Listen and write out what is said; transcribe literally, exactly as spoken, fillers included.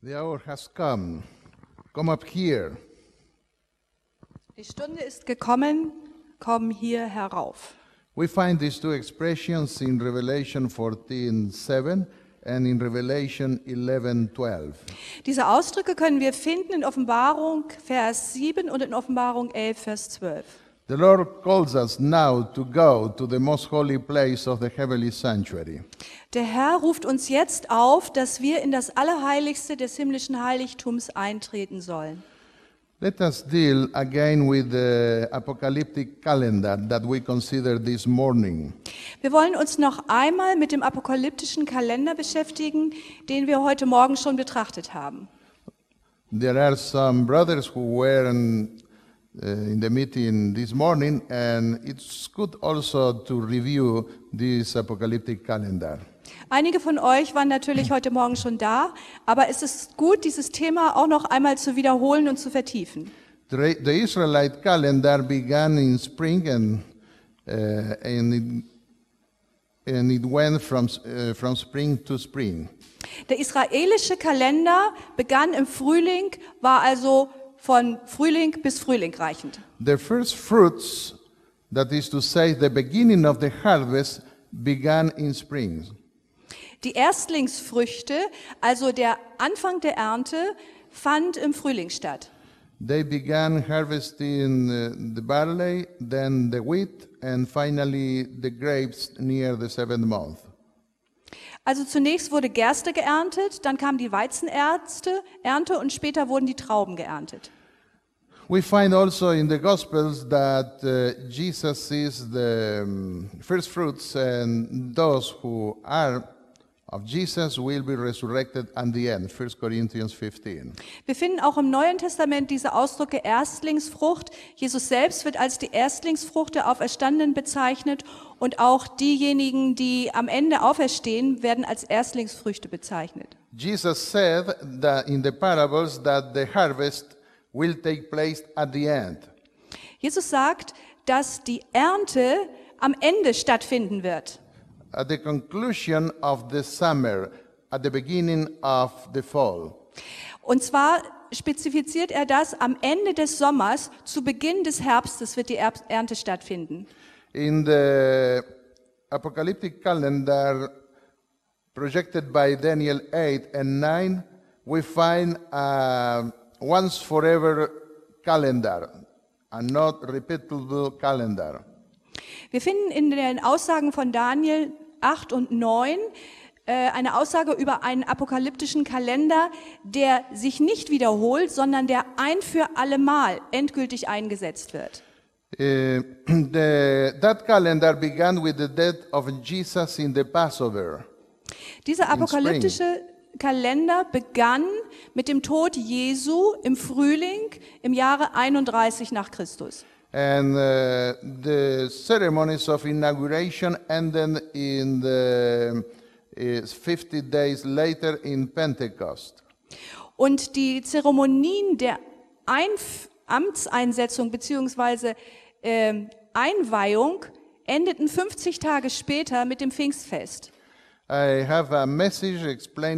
The hour has come. Come up here. Die Stunde ist gekommen, komm hier herauf. We find these two expressions in Revelation fourteen seven and in Revelation eleven twelve. Diese Ausdrücke können wir finden in Offenbarung Vers sieben und in Offenbarung elf Vers zwölf. The Lord calls us now to go to the most holy place of the heavenly sanctuary. Der Herr ruft uns jetzt auf, dass wir in das Allerheiligste des himmlischen Heiligtums eintreten sollen. Let us deal again with the apocalyptic calendar that we considered this morning. Wir wollen uns noch einmal mit dem apokalyptischen Kalender beschäftigen, den wir heute Morgen schon betrachtet haben. There are some brothers who were in, uh, in the meeting this morning, and it's good also to review this apocalyptic calendar. Einige von euch waren natürlich heute Morgen schon da, aber es ist gut, dieses Thema auch noch einmal zu wiederholen und zu vertiefen. The, the Israelite calendar began in spring, and, uh, and, it, and it went from, uh, from spring to spring. Der israelische Kalender begann im Frühling, war also von Frühling bis Frühling reichend. The first fruits, that is to say, the beginning of the harvest, began in spring. Die Erstlingsfrüchte, also der Anfang der Ernte, fand im Frühling statt. They began harvesting uh, the barley, then the wheat, and finally the grapes near the seventh month. Also zunächst wurde Gerste geerntet, dann kam die Weizenernte Ernte und später wurden die Trauben geerntet. We find also in the Gospels that uh, Jesus is the um, first fruits, and those who are of Jesus will be resurrected at the end, First Corinthians fifteen. Wir finden auch im Neuen Testament diese Ausdrücke Erstlingsfrucht. Jesus selbst wird als die Erstlingsfrucht der Auferstandenen bezeichnet und auch diejenigen, die am Ende auferstehen, werden als Erstlingsfrüchte bezeichnet. Jesus said that in the parables that the harvest will take place at the end. Jesus sagt, dass die Ernte am Ende stattfinden wird. At the conclusion of the summer, at the beginning of the fall. Und zwar spezifiziert er das, am Ende des Sommers, zu Beginn des Herbstes wird die Ernte stattfinden. In the apocalyptic calendar projected by Daniel eight and nine, we find a once forever calendar, a not repeatable calendar. Wir finden in den Aussagen von Daniel acht und neun äh, eine Aussage über einen apokalyptischen Kalender, der sich nicht wiederholt, sondern der ein für allemal endgültig eingesetzt wird. Uh, the, that calendar began with the death of Jesus in the Passover. Dieser apokalyptische Kalender begann mit dem Tod Jesu im Frühling im Jahre einunddreißig nach Christus. And uh, the ceremonies of inauguration ended in the uh, fifty days later in Pentecost. Und die Zeremonien der Einf- Amtseinsetzung bzw. Äh, Einweihung endeten fünfzig Tage später mit dem Pfingstfest. I have a message explaining